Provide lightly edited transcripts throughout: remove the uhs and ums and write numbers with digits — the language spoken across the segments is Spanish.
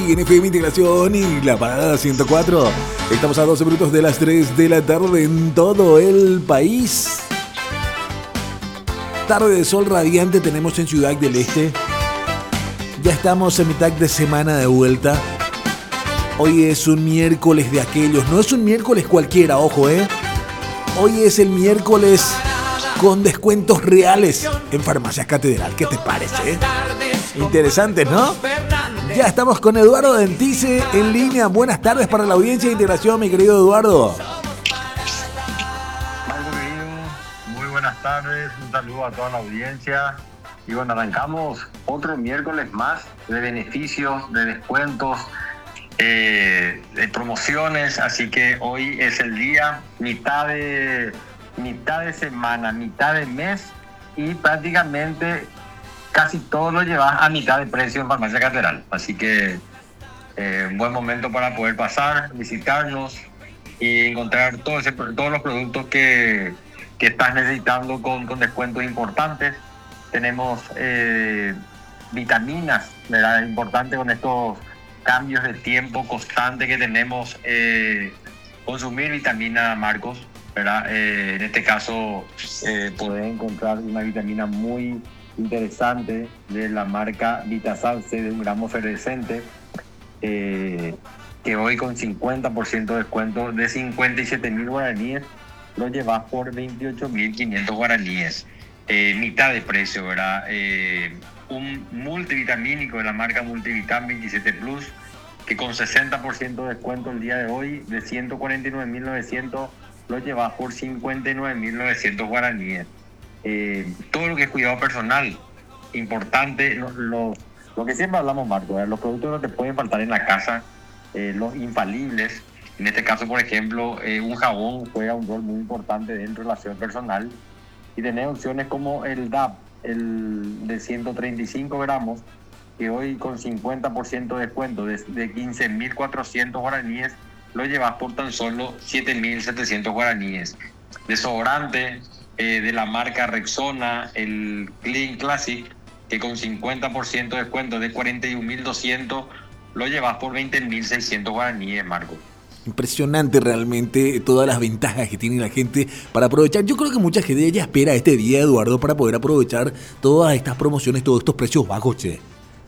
aquí en FM Integración y La Parada 104. Estamos a 12 minutos de las 3 de la tarde en todo el país. Tarde de sol radiante tenemos en Ciudad del Este. Ya estamos en mitad de semana de vuelta. Hoy es un miércoles de aquellos. No es un miércoles cualquiera, ojo, Hoy es el miércoles con descuentos reales en Farmacias Catedral. ¿Qué te parece? Interesante, ¿no? Ya estamos con Eduardo Dentice en línea. Buenas tardes para la audiencia de Integración, mi querido Eduardo. Muy buenas tardes, un saludo a toda la audiencia. Y bueno, arrancamos otro miércoles más de beneficios, de descuentos, de promociones. Así que hoy es el día, mitad de semana, mitad de mes, y prácticamente casi todo lo llevas a mitad de precio en Farmacia Catedral. Así que un buen momento para poder pasar, visitarnos y encontrar todos los productos que estás necesitando con descuentos importantes. Tenemos vitaminas, ¿verdad? Es importante con estos cambios de tiempo constante que tenemos, consumir vitamina, Marcos, ¿verdad? En este caso podés encontrar una vitamina muy interesante de la marca Vitasalce de 1 gramo efervescente, que hoy con 50% de descuento de 57.000 guaraníes lo llevas por 28.500 guaraníes, mitad de precio, ¿verdad? Un multivitamínico de la marca Multivitam 27 Plus, que con 60% de descuento el día de hoy de 149.900 lo llevas por 59.900 guaraníes. Todo lo que es cuidado personal, importante, lo que siempre hablamos, Marco, ¿verdad? Los productos no te pueden faltar en la casa, los infalibles. En este caso, por ejemplo, un jabón juega un rol muy importante dentro de la aseo personal, y tenés opciones como el DAP, el de 135 gramos, que hoy con 50% de descuento de 15.400 guaraníes lo llevas por tan solo 7.700 guaraníes. Desodorante de la marca Rexona, el Clean Classic, que con 50% de descuento de 41.200 lo llevas por 20.600 guaraníes, Marco. Impresionante realmente todas las ventajas que tiene la gente para aprovechar. Yo creo que mucha gente ya espera este día, Eduardo, para poder aprovechar todas estas promociones, todos estos precios bajos, che.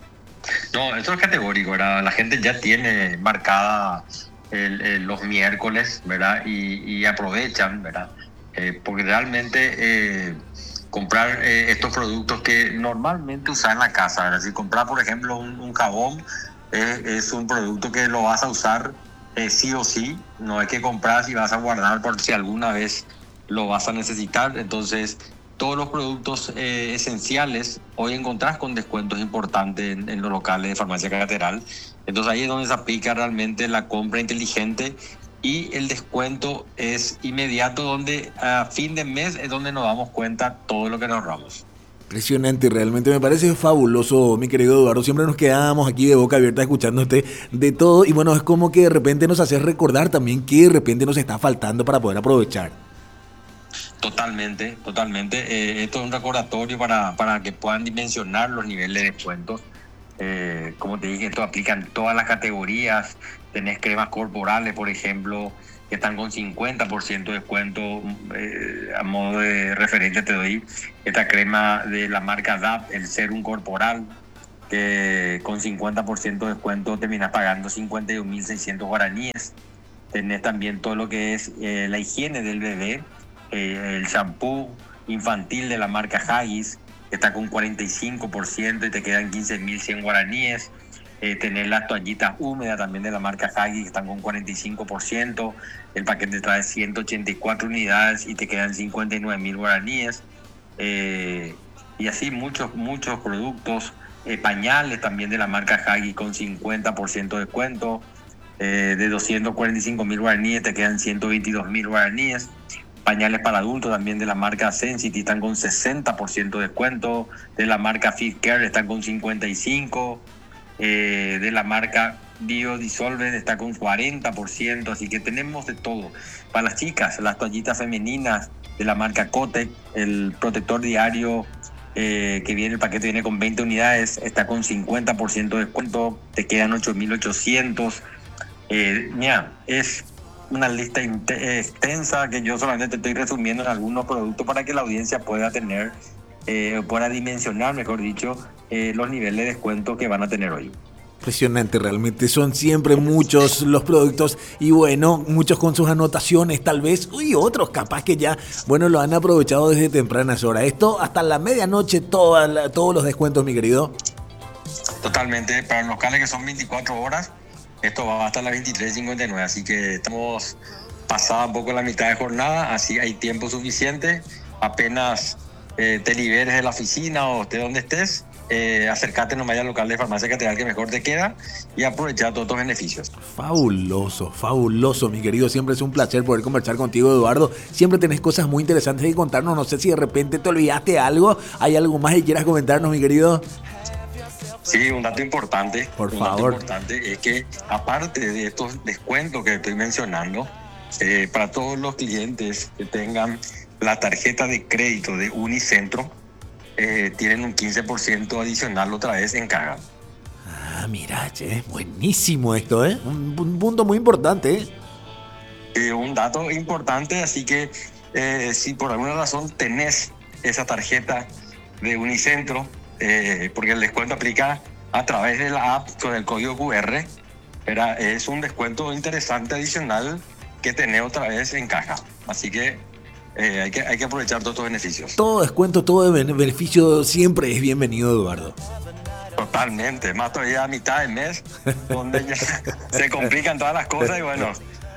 No, eso es categórico, ¿verdad? La gente ya tiene marcada los miércoles, ¿verdad? Y aprovechan, ¿verdad? Porque realmente comprar estos productos que normalmente usas en la casa, ¿verdad? Si compras, por ejemplo, un jabón, es un producto que lo vas a usar sí o sí. No es que compras y vas a guardar por si alguna vez lo vas a necesitar. Entonces, todos los productos esenciales hoy encontrás con descuentos importantes en los locales de Farmacia Catedral. Entonces ahí es donde se aplica realmente la compra inteligente, y el descuento es inmediato, donde a fin de mes es donde nos damos cuenta todo lo que nos ahorramos. Impresionante, realmente me parece fabuloso, mi querido Eduardo. Siempre nos quedábamos aquí de boca abierta escuchándote de todo, y bueno, es como que de repente nos hace recordar también que de repente nos está faltando para poder aprovechar. Totalmente. Esto es un recordatorio para que puedan dimensionar los niveles de descuentos. Como te dije, esto aplica en todas las categorías. Tenés cremas corporales, por ejemplo, que están con 50% de descuento. A modo de referencia te doy esta crema de la marca DAP, el Serum Corporal, que con 50% de descuento terminás pagando 51.600 guaraníes. Tenés también todo lo que es la higiene del bebé, el shampoo infantil de la marca Haggis, que está con 45% y te quedan 15.100 guaraníes. Tener las toallitas húmedas también de la marca Haggis, que están con 45%. El paquete trae 184 unidades y te quedan 59.000 guaraníes. Y así muchos productos. Pañales también de la marca Haggis con 50% de descuento. De 245.000 guaraníes te quedan 122.000 guaraníes. Pañales para adultos también de la marca Sensity están con 60% de descuento. De la marca Fit Care están con 55%. De la marca Biodisolvent está con 40%. Así que tenemos de todo. Para las chicas, las toallitas femeninas de la marca Kotex, el protector diario que viene, el paquete viene con 20 unidades, está con 50% de descuento, te quedan 8.800. Mira, es una lista extensa que yo solamente te estoy resumiendo en algunos productos para que la audiencia pueda tener, pueda dimensionar, mejor dicho, los niveles de descuento que van a tener hoy. Impresionante, realmente son siempre muchos los productos y bueno, muchos con sus anotaciones tal vez, y otros capaz que ya, bueno, lo han aprovechado desde tempranas horas. Esto hasta la medianoche, todos los descuentos, mi querido. Totalmente, para los locales que son 24 horas, esto va hasta las 23:59, así que estamos pasada un poco la mitad de jornada, así hay tiempo suficiente. Apenas te liberes de la oficina o de donde estés, acércate nomás al local de Farmacia Catedral que mejor te queda y aprovechar todos estos beneficios. Fabuloso, mi querido. Siempre es un placer poder conversar contigo, Eduardo. Siempre tenés cosas muy interesantes que contarnos. No sé si de repente te olvidaste algo. ¿Hay algo más que quieras comentarnos, mi querido? Sí, un dato importante. Por favor. Dato importante es que aparte de estos descuentos que estoy mencionando, para todos los clientes que tengan la tarjeta de crédito de Unicentro, tienen un 15% adicional otra vez en carga. Ah, mira, che, buenísimo esto, ¿eh? Un punto muy importante, ¿eh? Un dato importante, así que si por alguna razón tenés esa tarjeta de Unicentro, porque el descuento aplica a través de la app con el código QR, es un descuento interesante adicional que tenés otra vez en caja. Así que hay que aprovechar todos estos beneficios. Todo descuento, todo beneficio siempre es bienvenido, Eduardo. Totalmente, más todavía a mitad del mes, donde ya se complican todas las cosas y bueno,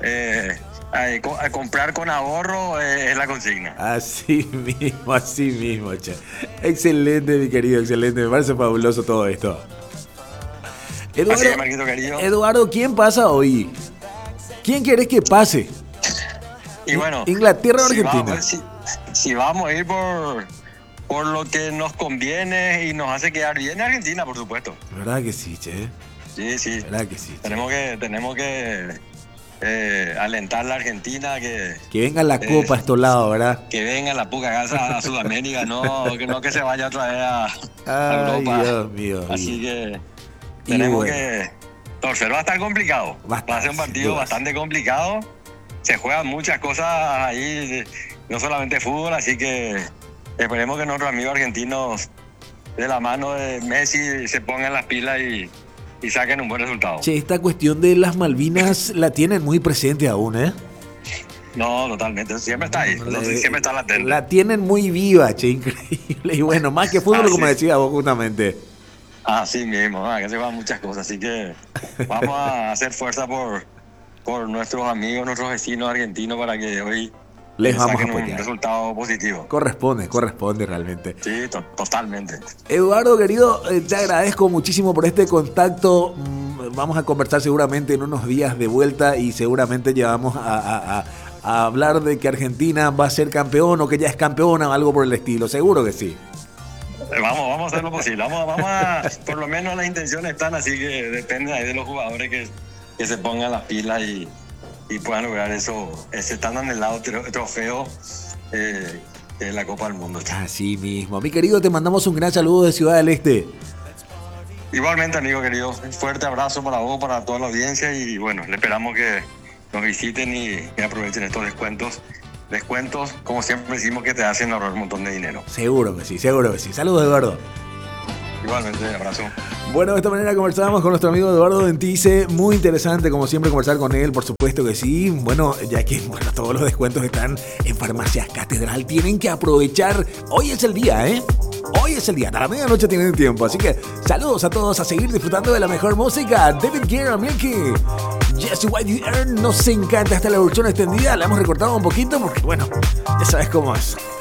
a comprar con ahorro es la consigna. Así mismo, che. Excelente, mi querido, excelente. Me parece fabuloso todo esto. Eduardo, así es, Marquito querido. Eduardo, ¿quién pasa hoy? ¿Quién querés que pase? Y bueno, ¿Inglaterra o Argentina? Si vamos a ir por lo que nos conviene y nos hace quedar bien, Argentina, por supuesto. ¿Verdad que sí, che? Sí. ¿Verdad que sí? Tenemos que alentar a la Argentina que venga la copa a estos lados, ¿verdad? Que venga la puca casa a Sudamérica, no que se vaya otra vez a Europa. Dios mío. Así que tenemos que torcer. Va a estar complicado. Va a ser un partido bastante complicado. Se juegan muchas cosas ahí, no solamente fútbol, así que esperemos que nuestros amigos argentinos de la mano de Messi se pongan las pilas y saquen un buen resultado. Che, esta cuestión de las Malvinas la tienen muy presente aún, ¿eh? No, totalmente, siempre está ahí, siempre está latente. La tienen muy viva, che, increíble. Y bueno, más que fútbol, como decía vos justamente. Así mismo, que se van muchas cosas, así que vamos a hacer fuerza por nuestros amigos, nuestros vecinos argentinos para que hoy les vamos a saquen apoyar. Un resultado positivo. Corresponde realmente. Sí, totalmente. Eduardo, querido, te agradezco muchísimo por este contacto. Vamos a conversar seguramente en unos días de vuelta y seguramente ya vamos a hablar de que Argentina va a ser campeón o que ya es campeona o algo por el estilo. Seguro que sí. Vamos a hacer lo posible. Vamos a, por lo menos las intenciones están, así que depende ahí de los jugadores que se pongan las pilas y puedan lograr ese tan anhelado trofeo de la Copa del Mundo. Así mismo. Mi querido, te mandamos un gran saludo de Ciudad del Este. Igualmente, amigo querido. Un fuerte abrazo para vos, para toda la audiencia y bueno, le esperamos que nos visiten y aprovechen estos descuentos. Descuentos, como siempre decimos, que te hacen ahorrar un montón de dinero. Seguro que sí. Saludos, Eduardo. Igualmente, abrazo. Bueno, de esta manera conversábamos con nuestro amigo Eduardo Dentice. Muy interesante, como siempre, conversar con él, por supuesto que sí. Bueno, ya que todos los descuentos están en Farmacias Catedral, tienen que aprovechar. Hoy es el día, ¿eh? Hoy es el día, hasta la medianoche tienen tiempo. Así que saludos a todos, a seguir disfrutando de la mejor música. David Guerra, Milky, Jesse White You Earn. Nos encanta esta la versión extendida. La hemos recortado un poquito porque, bueno, ya sabes cómo es.